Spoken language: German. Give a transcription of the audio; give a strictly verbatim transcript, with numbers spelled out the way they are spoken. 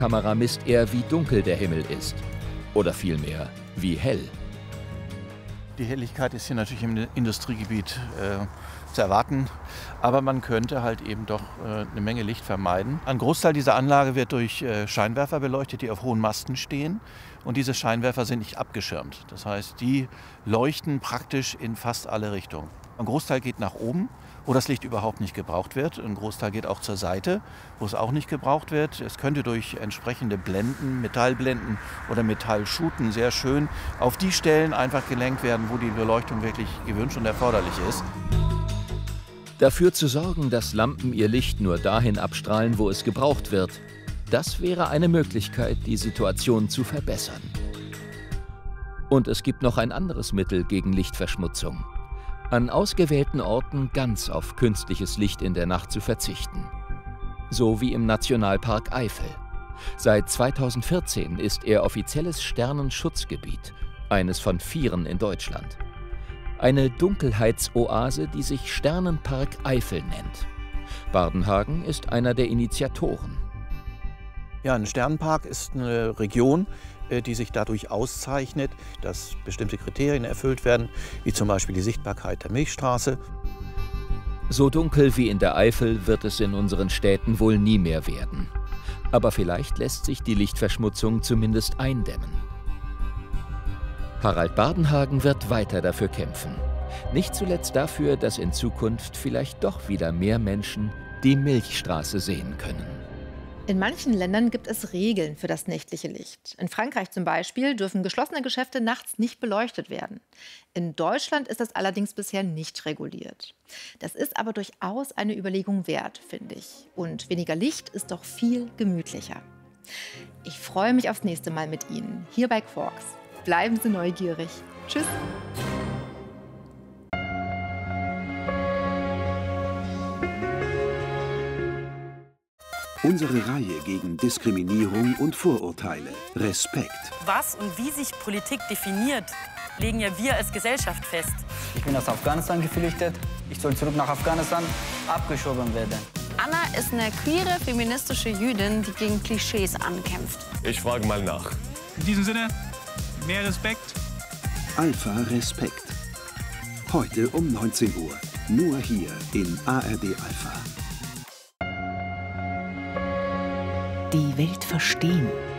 Kamera misst er, wie dunkel der Himmel ist. Oder vielmehr, wie hell. Die Helligkeit ist hier natürlich im Industriegebiet äh, zu erwarten, aber man könnte halt eben doch äh, eine Menge Licht vermeiden. Ein Großteil dieser Anlage wird durch äh, Scheinwerfer beleuchtet, die auf hohen Masten stehen. Und diese Scheinwerfer sind nicht abgeschirmt. Das heißt, die leuchten praktisch in fast alle Richtungen. Ein Großteil geht nach oben, wo das Licht überhaupt nicht gebraucht wird. Ein Großteil geht auch zur Seite, wo es auch nicht gebraucht wird. Es könnte durch entsprechende Blenden, Metallblenden oder Metallschuten sehr schön auf die Stellen einfach gelenkt werden, wo die Beleuchtung wirklich gewünscht und erforderlich ist. Dafür zu sorgen, dass Lampen ihr Licht nur dahin abstrahlen, wo es gebraucht wird, das wäre eine Möglichkeit, die Situation zu verbessern. Und es gibt noch ein anderes Mittel gegen Lichtverschmutzung. An ausgewählten Orten ganz auf künstliches Licht in der Nacht zu verzichten. So wie im Nationalpark Eifel. Seit zweitausendvierzehn ist er offizielles Sternenschutzgebiet, eines von vieren in Deutschland. Eine Dunkelheitsoase, die sich Sternenpark Eifel nennt. Badenhagen ist einer der Initiatoren. Ja, ein Sternenpark ist eine Region, die sich dadurch auszeichnet, dass bestimmte Kriterien erfüllt werden, wie zum Beispiel die Sichtbarkeit der Milchstraße. So dunkel wie in der Eifel wird es in unseren Städten wohl nie mehr werden. Aber vielleicht lässt sich die Lichtverschmutzung zumindest eindämmen. Harald Badenhagen wird weiter dafür kämpfen. Nicht zuletzt dafür, dass in Zukunft vielleicht doch wieder mehr Menschen die Milchstraße sehen können. In manchen Ländern gibt es Regeln für das nächtliche Licht. In Frankreich zum Beispiel dürfen geschlossene Geschäfte nachts nicht beleuchtet werden. In Deutschland ist das allerdings bisher nicht reguliert. Das ist aber durchaus eine Überlegung wert, finde ich. Und weniger Licht ist doch viel gemütlicher. Ich freue mich aufs nächste Mal mit Ihnen, hier bei Quarks. Bleiben Sie neugierig. Tschüss. Unsere Reihe gegen Diskriminierung und Vorurteile. Respekt. Was und wie sich Politik definiert, legen ja wir als Gesellschaft fest. Ich bin aus Afghanistan geflüchtet. Ich soll zurück nach Afghanistan abgeschoben werden. Anna ist eine queere, feministische Jüdin, die gegen Klischees ankämpft. Ich frage mal nach. In diesem Sinne, mehr Respekt. Alpha Respekt. Heute um neunzehn Uhr. Nur hier in A R D Alpha. Die Welt verstehen.